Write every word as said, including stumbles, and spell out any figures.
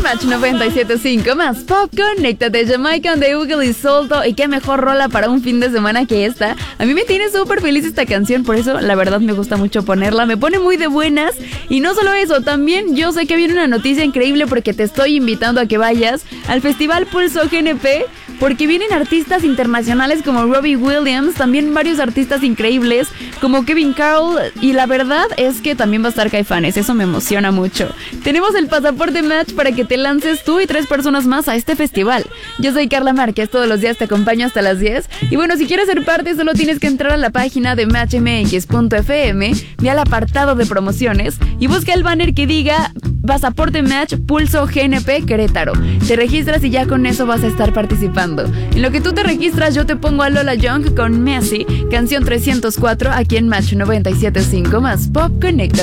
Match noventa y siete punto cinco más Pop, conéctate. Jamaica de Google y Solto. Y qué mejor rola para un fin de semana que esta. A mí me tiene súper feliz esta canción, por eso la verdad me gusta mucho ponerla. Me pone muy de buenas. Y no solo eso, también yo sé que viene una noticia increíble porque te estoy invitando a que vayas al Festival Pulso G N P, porque vienen artistas internacionales como Robbie Williams, también varios artistas increíbles como Kevin Carroll, y la verdad es que también va a estar Caifanes. Eso me emociona mucho. Tenemos el pasaporte Match para que te lances tú y tres personas más a este festival. Yo soy Carla Márquez, todos los días te acompaño hasta las diez. Y bueno, si quieres ser parte, solo tienes que entrar a la página de match m x punto f m, ve al apartado de promociones y busca el banner que diga Pasaporte Match Pulso G N P Querétaro. Te registras y ya con eso vas a estar participando. En lo que tú te registras, yo te pongo a Lola Young con Messi, canción trescientos cuatro, aquí en Match noventa y siete punto cinco más Pop Connect.